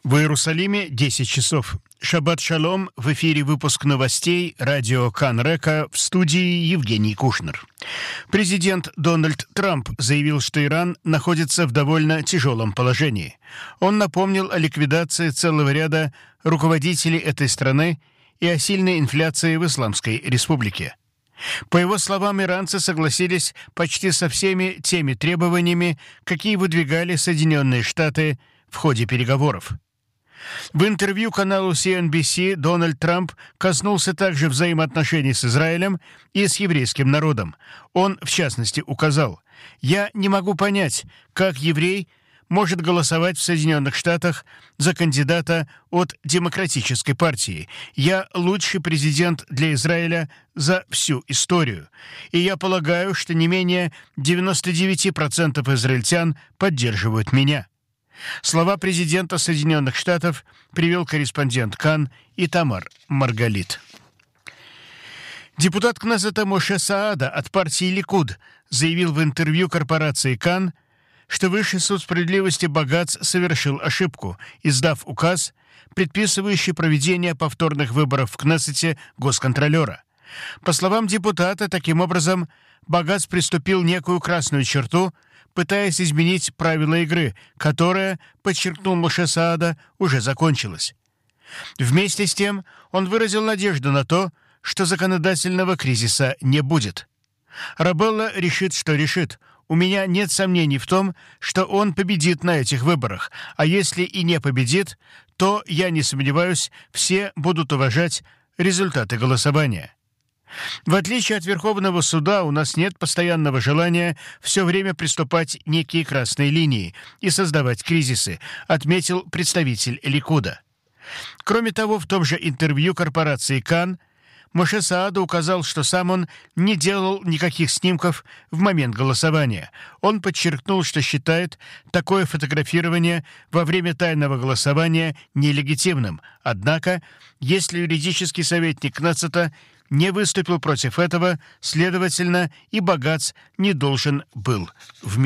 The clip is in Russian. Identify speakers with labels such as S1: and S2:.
S1: В Иерусалиме 10 часов. Шаббат шалом. В эфире выпуск новостей радио Кан-Река, в студии Евгений Кушнер. Президент Дональд Трамп заявил, что Иран находится в довольно тяжелом положении. Он напомнил о ликвидации целого ряда руководителей этой страны и о сильной инфляции в Исламской Республике. По его словам, иранцы согласились почти со всеми теми требованиями, какие выдвигали Соединенные Штаты в ходе переговоров. В интервью каналу CNBC Дональд Трамп коснулся также взаимоотношений с Израилем и с еврейским народом. Он, в частности, указал: «Я не могу понять, как еврей может голосовать в Соединенных Штатах за кандидата от Демократической партии. Я лучший президент для Израиля за всю историю. И я полагаю, что не менее 99% израильтян поддерживают меня». Слова президента Соединенных Штатов привел корреспондент Кан Итамар Маргалит. Депутат Кнессета Моше Саада от партии Ликуд заявил в интервью корпорации Кан, что Высший суд справедливости Багац совершил ошибку, издав указ, предписывающий проведение повторных выборов в Кнессете госконтролера. По словам депутата, таким образом, Багац приступил некую красную черту, пытаясь изменить правила игры, которая, подчеркнул Моше Саада, уже закончилась. Вместе с тем он выразил надежду на то, что законодательного кризиса не будет. Рабелла решит, что решит. У меня нет сомнений в том, что он победит на этих выборах, а если и не победит, то, я не сомневаюсь, все будут уважать результаты голосования. В отличие от Верховного суда, у нас нет постоянного желания все время приступать некие красные линии и создавать кризисы, отметил представитель Ликуда. Кроме того, в том же интервью корпорации Кан Моше Саада указал, что сам он не делал никаких снимков в момент голосования. Он подчеркнул, что считает такое фотографирование во время тайного голосования нелегитимным. Однако, если юридический советник Кнессета не выступил против этого, следовательно, и Багац не должен был вмешиваться.